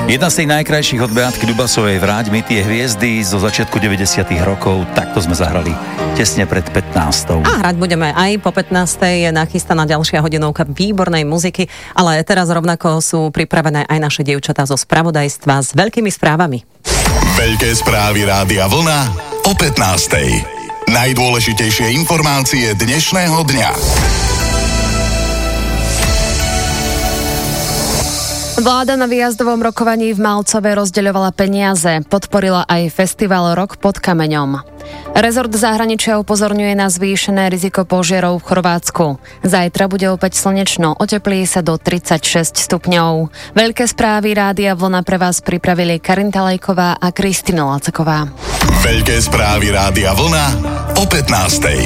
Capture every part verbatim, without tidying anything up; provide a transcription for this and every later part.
Jedna z tých najkrajších od Beatky Dubasovej Vráť mi tie hviezdy zo začiatku deväťdesiatych rokov, takto sme zahrali tesne pred pätnástou. A hrať budeme aj po pätnástej, je nachystaná ďalšia hodinovka výbornej muziky, ale teraz rovnako sú pripravené aj naše dievčatá zo spravodajstva s veľkými správami. Veľké správy Rádia Vlna o pätnástej. Najdôležitejšie informácie dnešného dňa. Vláda na výjazdovom rokovaní v Malcove rozdeľovala peniaze, podporila aj festival Rok pod kameňom. Rezort zahraničia upozorňuje na zvýšené riziko požiarov v Chorvátsku. Zajtra bude opäť slnečno, oteplí sa do tridsaťšesť stupňov. Veľké správy Rádia Vlna pre vás pripravili Karin Talajková a Kristina Lacaková. Veľké správy Rádia Vlna o pätnástej.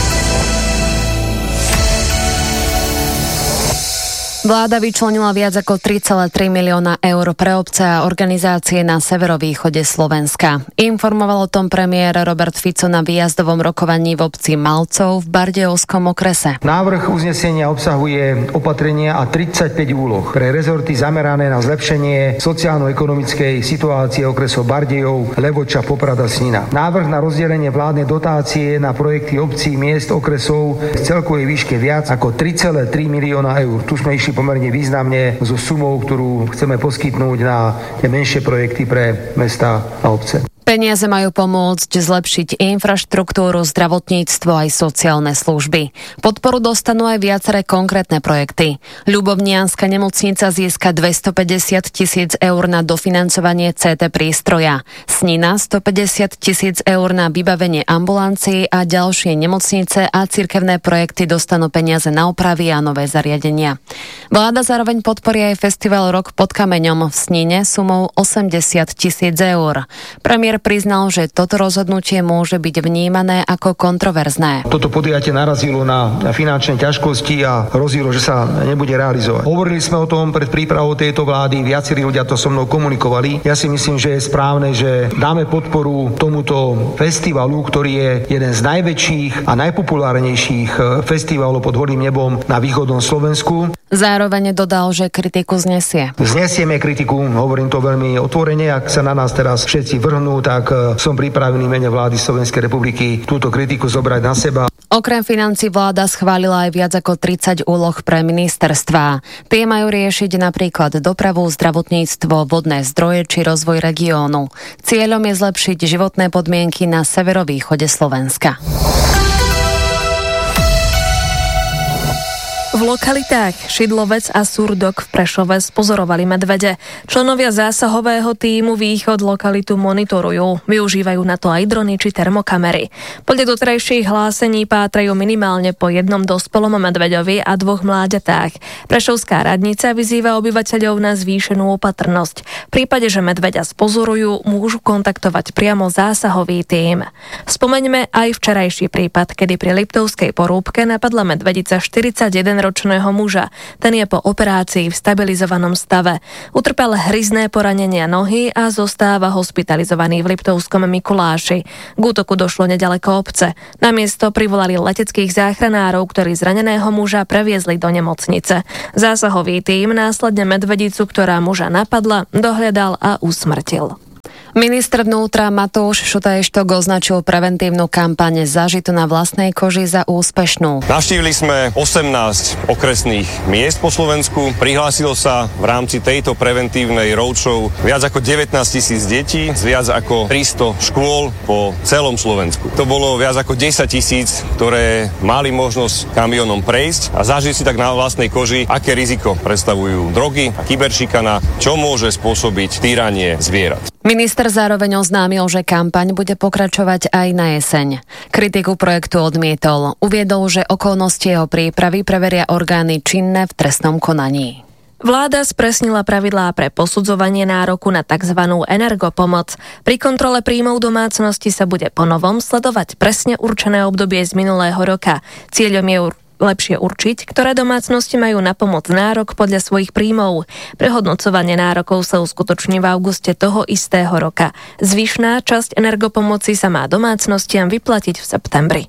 Vláda vyčlenila viac ako tri celé tri milióna eur pre obce a organizácie na severovýchode Slovenska. Informoval o tom premiér Robert Fico na výjazdovom rokovaní v obci Malcov v Bardejovskom okrese. Návrh uznesenia obsahuje opatrenia a tridsaťpäť úloh pre rezorty zamerané na zlepšenie sociálno-ekonomickej situácie okresov Bardejov, Levoča, Poprad a Snina. Návrh na rozdelenie vládnej dotácie na projekty obcí, miest, okresov v celkovej výške viac ako tri celé tri milióna eur. Tu sme išli pomerne významne so sumou, ktorú chceme poskytnúť na tie menšie projekty pre mesta a obce. Peniaze majú pomôcť zlepšiť infraštruktúru, zdravotníctvo aj sociálne služby. Podporu dostanú aj viaceré konkrétne projekty. Ľubovnianska nemocnica získa dvestopäťdesiat tisíc eur na dofinancovanie cé té prístroja. Snina stopäťdesiat tisíc eur na vybavenie ambulancií a ďalšie nemocnice a cirkevné projekty dostanú peniaze na opravy a nové zariadenia. Vláda zároveň podporí aj festival Rok pod kameňom v Snine sumou osemdesiat tisíc eur. Premiér priznal, že toto rozhodnutie môže byť vnímané ako kontroverzné. Toto podujatie narazilo na finančné ťažkosti a hrozilo, že sa nebude realizovať. Hovorili sme o tom pred prípravou tejto vlády, viacerí ľudia to so mnou komunikovali. Ja si myslím, že je správne, že dáme podporu tomuto festivalu, ktorý je jeden z najväčších a najpopulárnejších festivalov pod holým nebom na východnom Slovensku. Zároveň dodal, že kritiku znesie. Znesieme kritiku, hovorím to veľmi otvorene, ak sa na nás teraz všetci vrhnú, tak som pripravený v mene vlády Slovenskej republiky túto kritiku zobrať na seba. Okrem financií vláda schválila aj viac ako tridsať úloh pre ministerstvá. Tie majú riešiť napríklad dopravu, zdravotníctvo, vodné zdroje či rozvoj regiónu. Cieľom je zlepšiť životné podmienky na severovýchode Slovenska. V lokalitách Šidlovec a Surdok v Prešove spozorovali medvede. Členovia zásahového tímu Východ lokalitu monitorujú. Využívajú na to aj drony či termokamery. Podľa doterajších hlásení pátrajú minimálne po jednom dospelom medveďovi a dvoch mláďatách. Prešovská radnica vyzýva obyvateľov na zvýšenú opatrnosť. V prípade, že medveďa spozorujú, môžu kontaktovať priamo zásahový tím. Spomeňme aj včerajší prípad, kedy pri Liptovskej Porúbke napadla medvedica štyridsaťjeden ročného muža. Ten je po operácii v stabilizovanom stave. Utrpel hryzné poranenia nohy a zostáva hospitalizovaný v Liptovskom Mikuláši. K útoku došlo nedaleko obce. Na miesto privolali leteckých záchranárov, ktorí zraneného muža previezli do nemocnice. Zásahový tím následne medvedicu, ktorá muža napadla, dohľadal a usmrtil. Minister vnútra Matúš Šutajštok označil preventívnu kampaň Zažito na vlastnej koži za úspešnú. Navštívili sme osemnásť okresných miest po Slovensku. Prihlásilo sa v rámci tejto preventívnej roadshow viac ako devätnásť tisíc detí z viac ako tristo škôl po celom Slovensku. To bolo viac ako desať tisíc, ktoré mali možnosť kamionom prejsť a zažiť si tak na vlastnej koži, aké riziko predstavujú drogy a kyberšikana, čo môže spôsobiť týranie zvierat. Minister zároveň oznámil, že kampaň bude pokračovať aj na jeseň. Kritiku projektu odmietol. Uviedol, že okolnosti jeho prípravy preveria orgány činné v trestnom konaní. Vláda spresnila pravidlá pre posudzovanie nároku na tzv. Energopomoc. Pri kontrole príjmov domácnosti sa bude ponovom sledovať presne určené obdobie z minulého roka. Cieľom je lepšie určiť, ktoré domácnosti majú na pomoc nárok podľa svojich príjmov. Prehodnocovanie nárokov sa uskutoční v auguste toho istého roka. Zvyšná časť energopomoci sa má domácnostiam vyplatiť v septembri.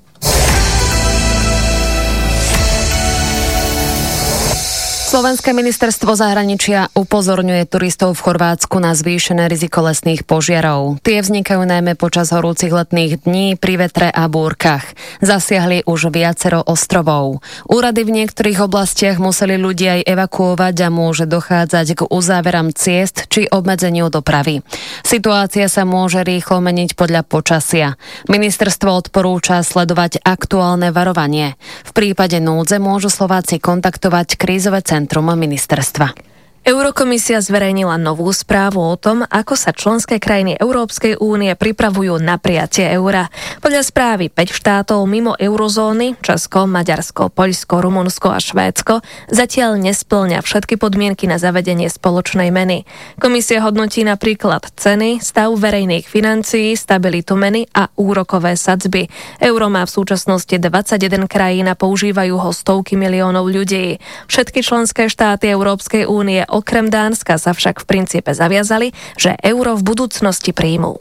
Slovenské ministerstvo zahraničia upozorňuje turistov v Chorvátsku na zvýšené riziko lesných požiarov. Tie vznikajú najmä počas horúcich letných dní pri vetre a búrkach. Zasiahli už viacero ostrovov. Úrady v niektorých oblastiach museli ľudí aj evakuovať a môže dochádzať k uzáveram ciest či obmedzeniu dopravy. Situácia sa môže rýchlo meniť podľa počasia. Ministerstvo odporúča sledovať aktuálne varovanie. V prípade núdze môžu Slováci kontaktovať krízové centrum centrum ministerstva. Eurokomisia zverejnila novú správu o tom, ako sa členské krajiny Európskej únie pripravujú na prijatie eura. Podľa správy päť štátov mimo eurozóny, Česko, Maďarsko, Poľsko, Rumunsko a Švédsko, zatiaľ nespĺňa všetky podmienky na zavedenie spoločnej meny. Komisia hodnotí napríklad ceny, stav verejných financií, stabilitu meny a úrokové sadzby. Euro má v súčasnosti dvadsaťjeden krajín a používajú ho stovky miliónov ľudí. Všetky členské štáty Európskej únie okrem Dánska sa však v princípe zaviazali, že euro v budúcnosti príjmú.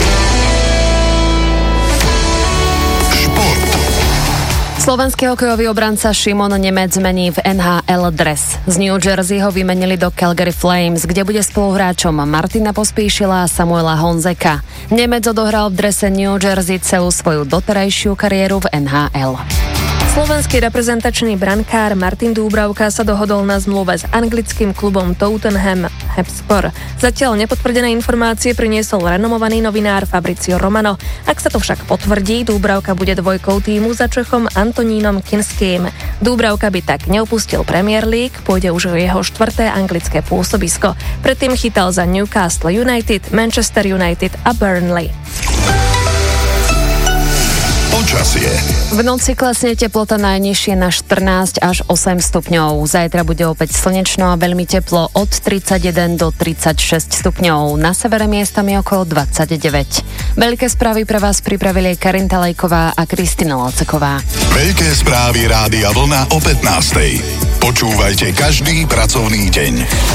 Šport. Slovenský hokejový obranca Šimon Nemec mení v en há el dres. Z New Jersey ho vymenili do Calgary Flames, kde bude spoluhráčom Martina Pospíšila a Samuela Honzeka. Nemec odohral v drese New Jersey celú svoju doterajšiu kariéru v en há el. Slovenský reprezentačný brankár Martin Dúbravka sa dohodol na zmluve s anglickým klubom Tottenham Hotspur. Zatiaľ nepotvrdené informácie priniesol renomovaný novinár Fabrizio Romano. Ak sa to však potvrdí, Dúbravka bude dvojkou týmu za Čechom Antonínom Kinským. Dúbravka by tak neopustil Premier League, pôjde už o jeho štvrté anglické pôsobisko. Predtým chytal za Newcastle United, Manchester United a Burnley. Počasie. V noci klesne teplota najnižšie na štrnásť až osem stupňov. Zajtra bude opäť slnečno a veľmi teplo od tridsaťjeden do tridsaťšesť stupňov. Na severe miestami okolo dvadsaťdeväť. Veľké správy pre vás pripravili Karin Talejková a Kristina Laceková. Veľké správy Rádia Vlna o pätnástej. Počúvajte každý pracovný deň.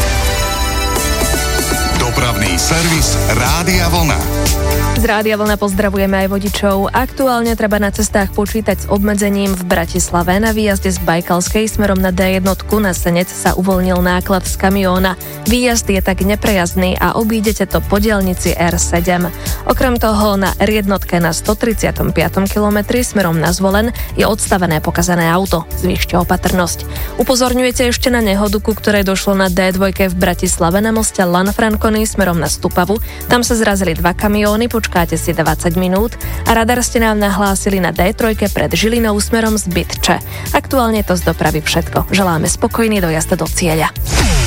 Dopravný servis Rádia Vlna. Z Rádia Vlna pozdravujeme aj vodičov. Aktuálne treba na cestách počítať s obmedzením v Bratislave. Na výjazde z Bajkalskej smerom na dé jedna na Senec sa uvoľnil náklad z kamióna. Výjazd je tak neprejazdný a obídete to po diaľnici er sedem. Okrem toho na er jedna na stotridsiatom piatom kilometri smerom na Zvolen je odstavené pokazané auto. Zvýšte opatrnosť. Upozorňujete ešte na nehodu, ku ktorej došlo na dé dva v Bratislave na moste Lanfranconi smerom na Stupavu. Tam sa zrazili dva kamióny, počkáte si dvadsať minút a radar ste nám nahlásili na dé tri pred Žilinou smerom z Bytče. Aktuálne to z dopravy všetko. Želáme spokojný dojazd do cieľa.